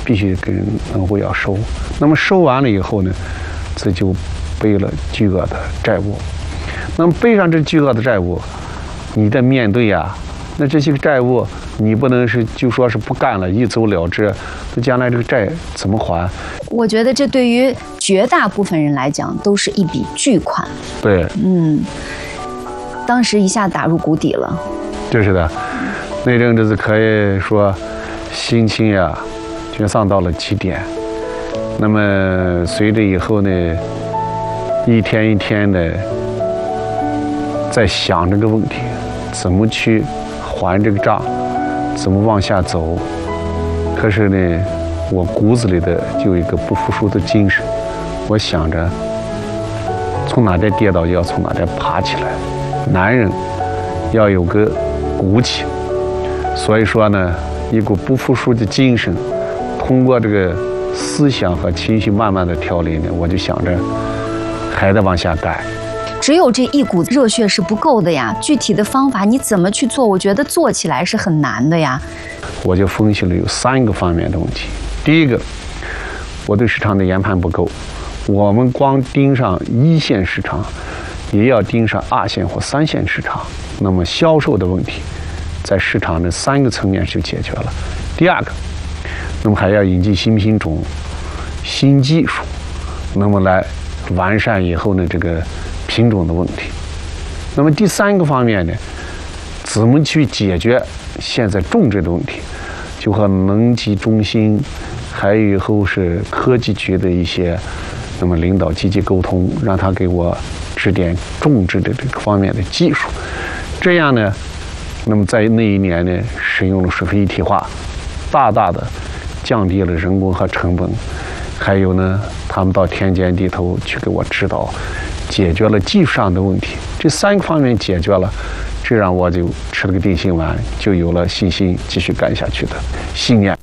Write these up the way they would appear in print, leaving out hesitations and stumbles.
必须跟农户要收。那么收完了以后呢，这就背了巨额的债务。那么背上这巨额的债务，你得面对呀。那这些个债务，你不能是就说是不干了，一走了之，那将来这个债怎么还？ 我觉得这对于绝大部分人来讲都是一笔巨款。 对， 当时一下打入谷底了。 就是的，那阵子可以说心情呀，沮丧到了极点。那么随着以后呢，一天一天的在想这个问题，怎么去还这个账，怎么往下走。可是呢，我骨子里的就有一个不服输的精神，我想着从哪点跌倒就要从哪点爬起来，男人要有个骨气。所以说呢，一股不服输的精神，通过这个思想和情绪慢慢的调理呢，我就想着还得往下干。 只有这一股热血是不够的呀，具体的方法你怎么去做？我觉得做起来是很难的呀。 我就分析了有3个方面的问题。第一个，我对市场的研判不够，我们光盯上1线市场，也要盯上2线或3线市场。那么销售的问题，在市场的3个层面就解决了。第二个，那么还要引进新品种、新技术，那么来完善以后呢这个品种的问题。那么第3个方面呢，怎么去解决现在种植的问题，就和农技中心还有以后是科技局的一些那么领导积极沟通，让他给我指点种植的这个方面的技术。这样呢，那么在那一年呢，使用了水肥一体化，大大的降低了人工和成本。还有呢，他们到田间地头去给我指导，解决了技术上的问题。这3个方面解决了，这让我就吃了个定心丸，就有了信心继续干下去的信念。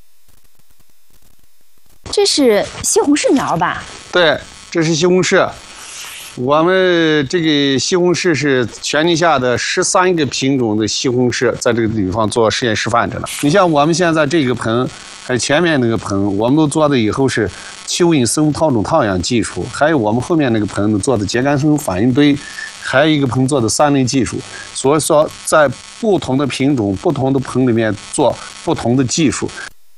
这是西红柿苗吧？ 对，这是西红柿。我们这个西红柿是全天下的13个品种的西红柿，在这个地方做实验示范着呢。你像我们现在这个盆，还有前面那个盆，我们都做的以后是蚯蚓生物套种套养技术，还有我们后面那个盆做的秸秆生物反应堆，还有一个盆做的3类技术。所以说，在不同的品种、不同的盆里面做不同的技术。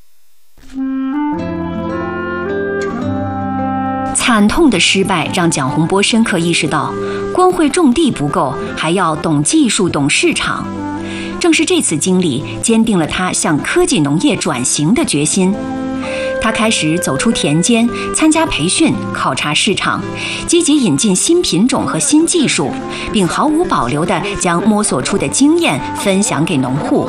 惨痛的失败让蒋洪波深刻意识到，光会种地不够，还要懂技术、懂市场。正是这次经历，坚定了他向科技农业转型的决心。他开始走出田间，参加培训，考察市场，积极引进新品种和新技术，并毫无保留地将摸索出的经验分享给农户。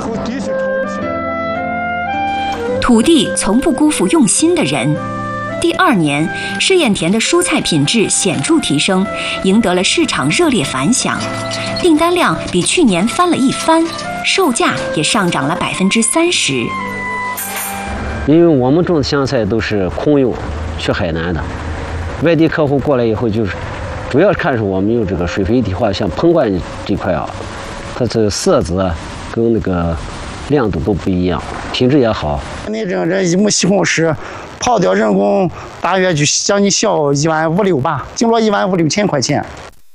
土地从不辜负用心的人。第2年，试验田的蔬菜品质显著提升，赢得了市场热烈反响，订单量比去年翻了1番，售价也上涨了30%。 因为我们种的香菜都是空运去海南的，外地客户过来以后，就是主要看是我们用这个水肥一体化，像喷灌这块啊，它这色泽跟那个亮度都不一样，品质也好。 那这一亩西红柿泡掉人工大约就将近小15000-16000吧，净落15000-6000块钱。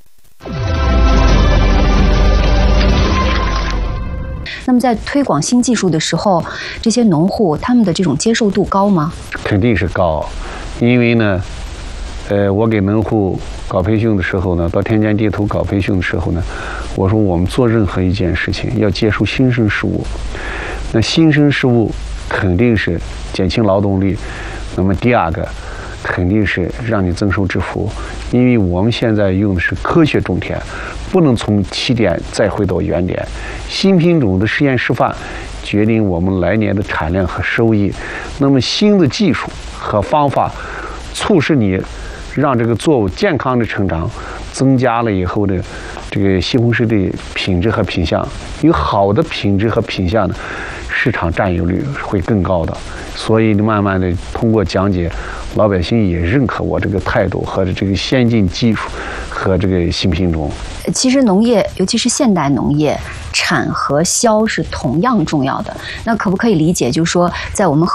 那么在推广新技术的时候，这些农户他们的这种接受度高吗？ 肯定是高，因为呢，我给农户搞培训的时候呢，到田间地头搞培训的时候呢，我说我们做任何一件事情要接受新生事物，那新生事物肯定是减轻劳动力。那么第2个，肯定是让你增收致富，因为我们现在用的是科学种田，不能从起点再回到原点。新品种的实验示范决定我们来年的产量和收益。那么新的技术和方法促使你让这个作物健康的成长，增加了以后的这个西红柿的品质和品相，有好的品质和品相呢，市场占有率会更高的。所以慢慢的通过讲解，老百姓也认可我这个态度和这个先进技术和这个新品种。 其实农业，尤其是现代农业，产和销是同样重要的。那可不可以理解，就是说，在我们